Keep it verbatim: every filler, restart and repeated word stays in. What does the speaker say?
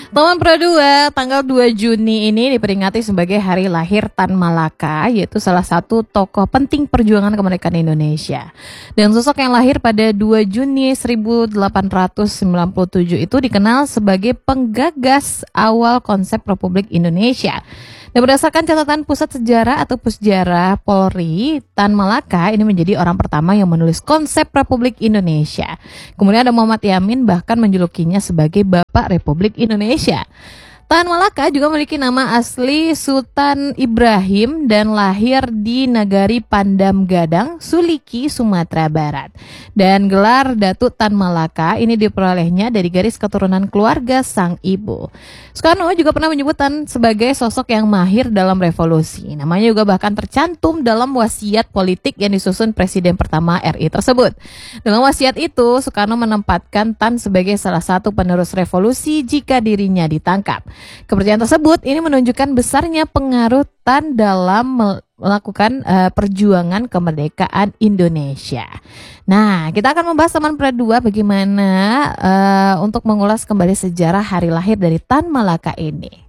Teman Pro dua, tanggal dua Juni ini diperingati sebagai hari lahir Tan Malaka, yaitu salah satu tokoh penting perjuangan kemerdekaan Indonesia. Dan sosok yang lahir pada dua Juni seribu delapan ratus sembilan puluh tujuh itu dikenal sebagai penggagas awal konsep Republik Indonesia. Dan berdasarkan catatan Pusat Sejarah atau Pusjarah Polri, Tan Malaka ini menjadi orang pertama yang menulis konsep Republik Indonesia. Kemudian ada Muhammad Yamin bahkan menjulukinya sebagai Bapak Republik Indonesia. Tan Malaka juga memiliki nama asli Sultan Ibrahim dan lahir di Nagari Pandam Gadang, Suliki, Sumatera Barat. Dan gelar Datuk Tan Malaka ini diperolehnya dari garis keturunan keluarga sang ibu. Soekarno juga pernah menyebut Tan sebagai sosok yang mahir dalam revolusi. Namanya juga bahkan tercantum dalam wasiat politik yang disusun Presiden pertama R I tersebut. Dalam wasiat itu, Soekarno menempatkan Tan sebagai salah satu penerus revolusi jika dirinya ditangkap. Kepercayaan tersebut ini menunjukkan besarnya pengaruh Tan dalam melakukan uh, perjuangan kemerdekaan Indonesia. Nah, kita akan membahas teman Pro dua bagaimana uh, untuk mengulas kembali sejarah hari lahir dari Tan Malaka ini.